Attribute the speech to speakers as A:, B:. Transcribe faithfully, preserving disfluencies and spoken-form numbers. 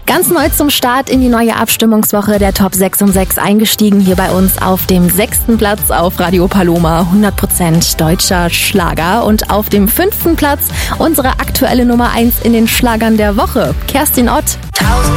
A: Ganz neu zum Start in die neue Abstimmungswoche der Top sechs um sechs eingestiegen, hier bei uns auf dem sechsten Platz auf Radio Paloma, hundert Prozent deutscher Schlager. Und auf dem fünften Platz unsere aktuelle Nummer eins in den Schlagern der Woche, Kerstin Ott.
B: Tausend